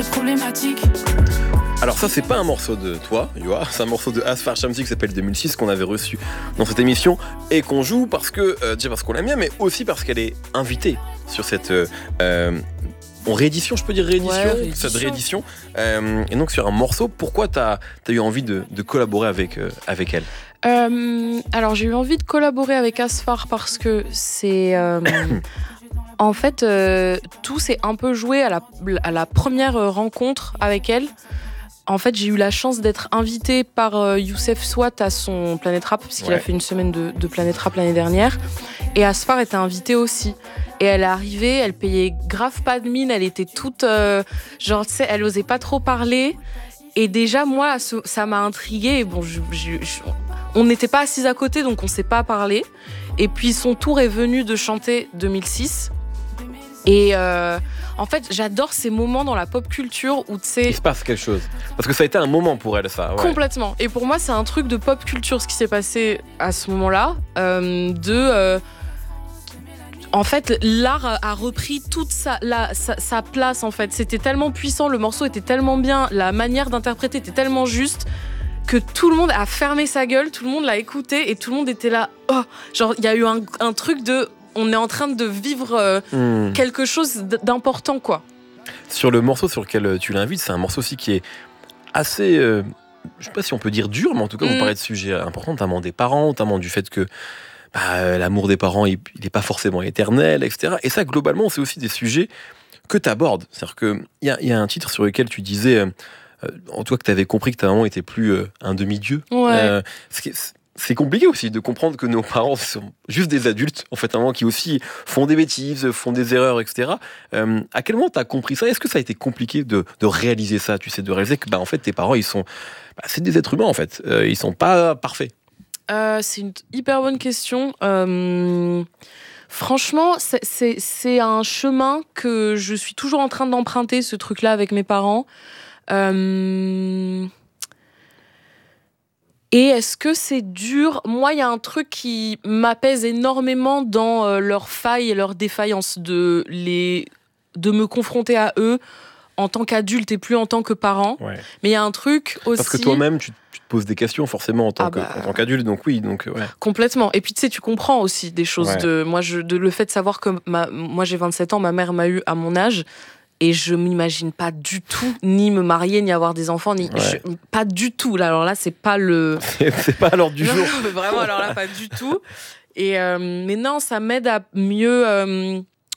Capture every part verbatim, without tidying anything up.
Problématique. Alors ça, c'est pas un morceau de toi, Yoa, c'est un morceau de Asfar Shamsi qui s'appelle deux mille six qu'on avait reçu dans cette émission et qu'on joue parce que, euh, déjà parce qu'on l'aime bien, mais aussi parce qu'elle est invitée sur cette... Euh, euh, en réédition, je peux dire réédition, ouais, réédition. cette réédition. Euh, et donc sur un morceau, pourquoi t'as as eu envie de, de collaborer avec, euh, avec elle? euh, Alors j'ai eu envie de collaborer avec Asfar parce que c'est... Euh, en fait, euh, tout s'est un peu joué à la, à la première rencontre avec elle. En fait, j'ai eu la chance d'être invitée par euh, Youssef Swat à son Planète Rap, parce qu'il ouais. a fait une semaine de, de Planète Rap l'année dernière. Et Asfar était invitée aussi. Et elle est arrivée, elle payait grave pas de mine, elle était toute... Euh, genre, tu sais, elle osait pas trop parler. Et déjà, moi, ça m'a intriguée. Bon, je, je, je, on n'était pas assis à côté, donc on s'est pas parlé. Et puis, son tour est venu de chanter deux mille six. Et euh, en fait, j'adore ces moments dans la pop culture où tu sais... Il se passe quelque chose. Parce que ça a été un moment pour elle, ça. Ouais. Complètement. Et pour moi, c'est un truc de pop culture, ce qui s'est passé à ce moment-là. Euh, de... Euh, en fait, l'art a repris toute sa, la, sa, sa place, en fait. C'était tellement puissant, le morceau était tellement bien, la manière d'interpréter était tellement juste que tout le monde a fermé sa gueule, tout le monde l'a écouté et tout le monde était là. Oh, genre, il y a eu un, un truc de... On est en train de vivre euh, mmh. quelque chose d'important, quoi. Sur le morceau sur lequel tu l'invites, c'est un morceau aussi qui est assez... Euh, je sais pas si on peut dire dur, mais en tout cas, mmh. vous parlez de sujets importants, notamment des parents, notamment du fait que bah, l'amour des parents, il n'est pas forcément éternel, et cetera. Et ça, globalement, c'est aussi des sujets que tu abordes. C'est-à-dire qu'il y a, y a un titre sur lequel tu disais, euh, en toi, que tu avais compris que ta maman était plus euh, un demi-dieu. Ouais. Euh, ce qui est, c'est compliqué aussi de comprendre que nos parents sont juste des adultes, en fait, qui aussi font des bêtises, font des erreurs, et cetera. Euh, à quel moment tu as compris ça? Est-ce que ça a été compliqué de, de réaliser ça? Tu sais, de réaliser que bah, en fait, tes parents, ils sont, bah, c'est des êtres humains, en fait. Euh, ils sont pas parfaits. Euh, c'est une hyper bonne question. Euh, franchement, c'est, c'est, c'est un chemin que je suis toujours en train d'emprunter, ce truc-là, avec mes parents. Euh... Et est-ce que c'est dur? Moi, il y a un truc qui m'apaise énormément dans euh, leurs failles et leurs défaillances, de, les... de me confronter à eux en tant qu'adulte et plus en tant que parent. Ouais. Mais il y a un truc aussi... Parce que toi-même, tu, tu te poses des questions forcément en tant, ah que, bah... en tant qu'adulte, donc oui. Donc, ouais. Complètement. Et puis tu sais, tu comprends aussi des choses. Ouais. De... Moi, je... de... le fait de savoir que ma... moi j'ai vingt-sept ans, ma mère m'a eu à mon âge. Et je m'imagine pas du tout ni me marier, ni avoir des enfants, ni ouais. je... pas du tout. Là, alors là, c'est pas le. C'est, c'est pas à l'ordre du non, jour. Non, mais vraiment, alors là, pas du tout. Et euh, mais non, ça m'aide à mieux. Euh,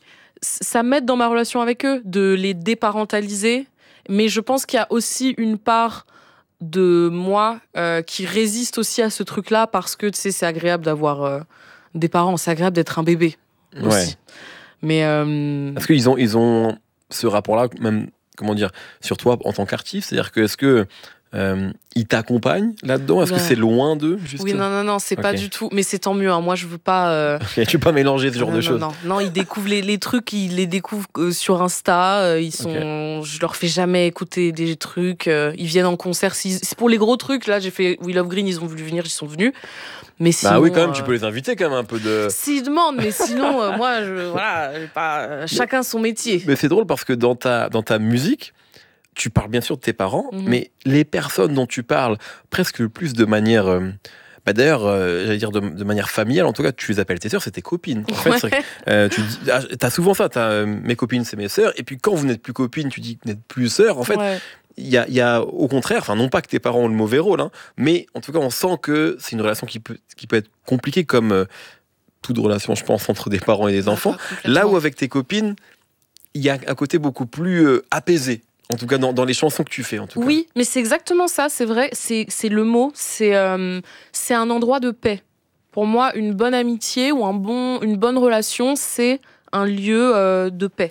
ça m'aide dans ma relation avec eux de les déparentaliser. Mais je pense qu'il y a aussi une part de moi euh, qui résiste aussi à ce truc-là parce que tu sais, c'est agréable d'avoir euh, des parents, c'est agréable d'être un bébé aussi. Ouais. Mais euh... est-ce qu'ils ont ils ont ce rapport-là, même, comment dire, sur toi en tant qu'artiste? C'est-à-dire que, est-ce que euh, ils t'accompagnent là-dedans? Est-ce ouais. que c'est loin d'eux, juste? Oui, non, non, non, c'est okay. pas du tout. Mais c'est tant mieux, hein. Moi, je veux pas... Euh... Okay, tu veux pas mélanger ce genre non, de non, choses? Non, non, ils découvrent les, les trucs, ils les découvrent euh, sur Insta. Euh, ils sont... Okay. Je leur fais jamais écouter des trucs. Euh, ils viennent en concert. C'est pour les gros trucs, là, j'ai fait We Love Green, ils ont voulu venir, ils sont venus. Mais sinon, bah oui, quand même, euh... tu peux les inviter quand même un peu de... S'ils demandent, mais sinon, euh, moi, je, voilà, pas... chacun son métier. Mais c'est drôle parce que dans ta, dans ta musique, tu parles bien sûr de tes parents, mm-hmm. mais les personnes dont tu parles presque le plus de manière... Euh, bah d'ailleurs, euh, j'allais dire de, de manière familiale, en tout cas, tu les appelles tes sœurs, c'est tes copines. En fait, ouais. c'est que, euh, tu dis, ah, t'as souvent ça, t'as euh, mes copines, c'est mes sœurs, et puis quand vous n'êtes plus copines, tu dis que vous n'êtes plus sœurs. En fait, ouais. Il y a, il y a au contraire, enfin non pas que tes parents ont le mauvais rôle, hein, mais en tout cas on sent que c'est une relation qui peut, qui peut être compliquée comme euh, toute relation, je pense, entre des parents et des enfants. Ah, là où avec tes copines, il y a un côté beaucoup plus euh, apaisé. En tout cas, dans, dans les chansons que tu fais, en tout cas. Oui, mais c'est exactement ça, c'est vrai, c'est, c'est le mot, c'est, euh, c'est un endroit de paix. Pour moi, une bonne amitié ou un bon, une bonne relation, c'est un lieu euh, de paix.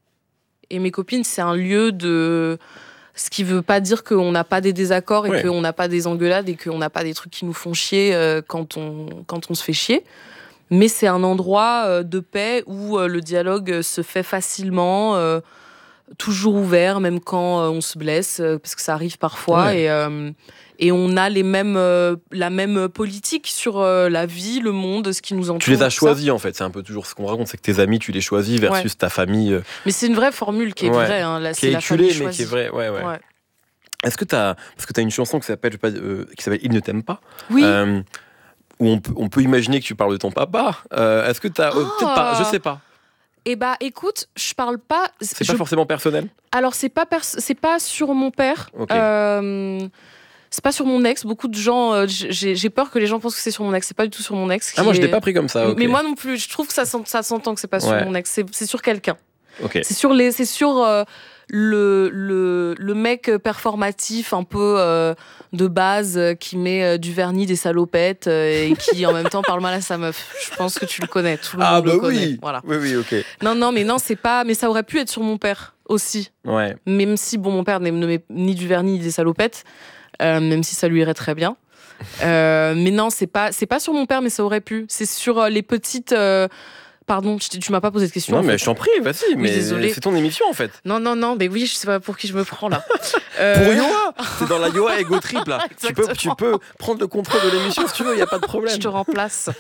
Et mes copines, c'est un lieu de... Ce qui veut pas dire qu'on n'a pas des désaccords et ouais. qu'on n'a pas des engueulades et qu'on n'a pas des trucs qui nous font chier euh, quand, on, quand on se fait chier. Mais c'est un endroit euh, de paix où euh, le dialogue se fait facilement. Euh, toujours ouvert, même quand euh, on se blesse, euh, parce que ça arrive parfois. Ouais. Et, euh, et on a les mêmes, euh, la même politique sur euh, la vie, le monde, ce qui nous entoure. Tu les as tout ça. choisis en fait, c'est un peu toujours ce qu'on raconte, c'est que tes amis tu les choisis versus Ouais. ta famille. euh, Mais c'est une vraie formule qui est Ouais. vraie. Hein, là, qui c'est est la éculée famille mais qui est choisie. vraie. Ouais, ouais. Ouais. Est-ce que t'as, parce que t'as une chanson qui s'appelle, je sais pas, euh, qui s'appelle Il ne t'aime pas, Oui. euh, où on peut, on peut imaginer que tu parles de ton papa. Euh, est-ce que t'as, euh, Oh. peut-être pas, je sais pas. Eh bah, écoute, je parle pas. C'est je- pas forcément personnel. Alors, c'est pas, pers- c'est pas sur mon père. Ok. Euh, c'est pas sur mon ex. Beaucoup de gens. euh, j'ai, j'ai peur que les gens pensent que c'est sur mon ex. C'est pas du tout sur mon ex. Ah qui moi je l'ai est- pas pris comme ça. Ok. Mais moi non plus. Je trouve que ça, s'ent- ça s'entend que c'est pas sur Ouais. mon ex. C'est, c'est sur quelqu'un. Ok. C'est sur les. C'est sur euh, le, le le mec performatif un peu euh, de base euh, qui met euh, du vernis, des salopettes euh, et qui en même temps parle mal à sa meuf. Je pense que tu le connais. Tout le Ah monde bah le connaît. oui. Voilà. Oui oui ok. Non non mais non c'est pas. Mais ça aurait pu être sur mon père aussi. Ouais. Même si bon mon père ne met ni du vernis ni des salopettes, euh, même si ça lui irait très bien. Euh, mais non c'est pas c'est pas sur mon père mais ça aurait pu. C'est sur euh, les petites. euh, Pardon, tu, tu m'as pas posé de question. Non en mais fait. je t'en prie, vas-y. Mais désolée. c'est ton émission en fait. Non, non, non, mais oui, je sais pas pour qui je me prends là. Euh, Pour Yoa, t'es dans la Yoa Ego Trip là. tu peux, Exactement. tu peux prendre le contrôle de l'émission si tu veux, il y a pas de problème. Je te remplace.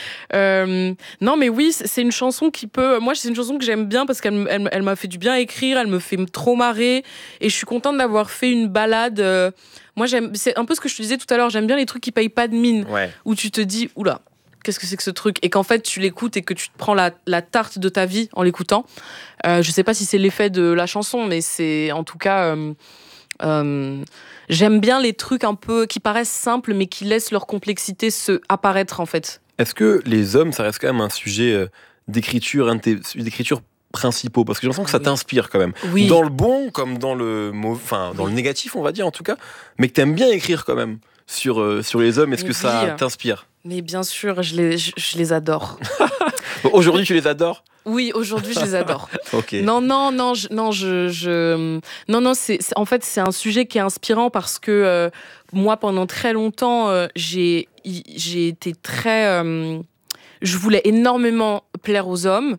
Euh, non, mais oui, c'est c'est une chanson qui peut. Moi, c'est une chanson que j'aime bien parce qu'elle m- elle, m- elle m'a fait du bien à écrire, elle me fait trop marrer. Et je suis contente d'avoir fait une balade. euh, Moi, j'aime. C'est un peu ce que je te disais tout à l'heure, j'aime bien les trucs qui payent pas de mine. Ouais. Où tu te dis, oula, qu'est-ce que c'est que ce truc? Et qu'en fait, tu l'écoutes et que tu te prends la, la tarte de ta vie en l'écoutant. Euh, je sais pas si c'est l'effet de la chanson, mais c'est en tout cas. euh, euh, J'aime bien les trucs un peu qui paraissent simples, mais qui laissent leur complexité se apparaître en fait. Est-ce que les hommes, ça reste quand même un sujet euh, d'écriture, un de tes sujets d'écriture principaux? Parce que j'ai l'impression que ça Oui. t'inspire quand même. Oui. Dans le bon comme dans le mauvais, enfin dans le négatif, on va dire en tout cas, mais que t'aimes bien écrire quand même sur, euh, sur les hommes. Est-ce que Oui. ça t'inspire? Mais bien sûr, je les, je, je les adore. Bon, aujourd'hui, tu les adores? Oui, aujourd'hui, je les adore. Ok. Non, non, non, je, non, je, je- non, non, c'est, c'est- en fait, c'est un sujet qui est inspirant parce que euh, moi, pendant très longtemps, euh, j'ai, y- j'ai été très, euh, je voulais énormément plaire aux hommes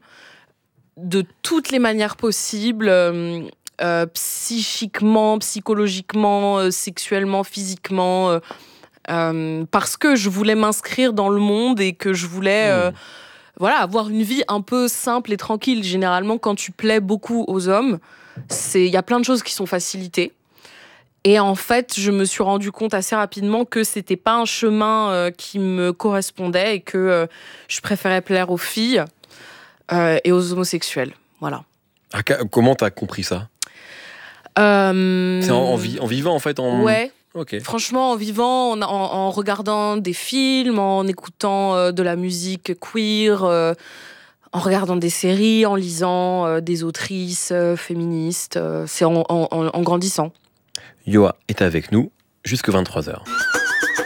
de toutes les manières possibles, euh, euh, psychiquement, psychologiquement, euh, sexuellement, physiquement, euh, euh, parce que je voulais m'inscrire dans le monde et que je voulais. euh, Mmh. Voilà, avoir une vie un peu simple et tranquille. Généralement, quand tu plais beaucoup aux hommes, c'est il y a plein de choses qui sont facilitées. Et en fait, je me suis rendu compte assez rapidement que c'était pas un chemin euh, qui me correspondait et que euh, je préférais plaire aux filles euh, et aux homosexuels. Voilà. Ah, ca- comment t'as compris ça? Euh, C'est en, en vi- en vivant en fait en... Ouais. Ok. Franchement, en vivant, en, en- en regardant des films, en écoutant euh, de la musique queer, euh, en regardant des séries, en lisant euh, des autrices euh, féministes, euh, c'est en, en- en- en grandissant. Yoa est avec nous jusque vingt-trois heures.